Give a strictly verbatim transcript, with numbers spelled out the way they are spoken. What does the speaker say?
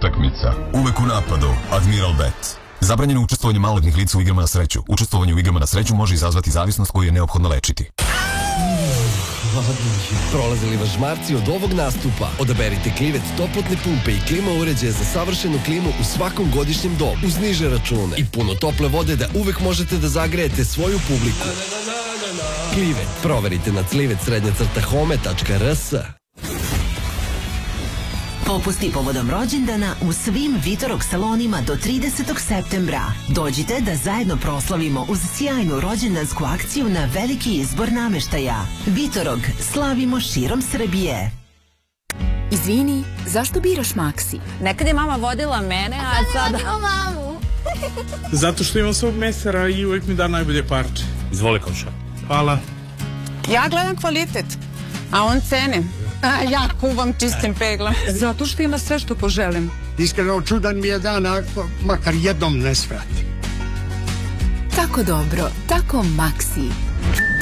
utakmica. Uvek u napadu, Admiral Bet. Zabranjeno učestvovanje maloletnih lica u igrama na sreću. Učestvovanje u igrama na sreću može izazvati zavisnost koju je neophodno lečiti. Prolazili vas žmarci od ovog nastupa? Odaberite Klivet toplotne pumpe i klima uređaje za savršenu klimu u svakom godišnjem dobu uz niže račune i puno tople vode da uvek možete da zagrejete svoju publiku. Klivet. Proverite na clivet srednja crta home tačka rs. Popusti povodom rođendana u svim Vitorog salonima do tridesetog septembra. Dođite da zajedno proslavimo uz sjajnu rođendansku akciju na veliki izbor nameštaja. Vitorog, slavimo širom Srbije. Izvini, zašto biraš Maxi? Nekad je mama vodila mene, a sada... mamu. Zato što imam svog mesara i uvek mi da najbolje parče. Izvoli, komša. Hvala. Ja gledam kvalitet, a on cene. A ja kuvam čistim peglom. Zato što ima sve što poželim. Iskreno, čudan mi je dan, ako makar jednom ne svrati. Tako dobro, tako Maxi.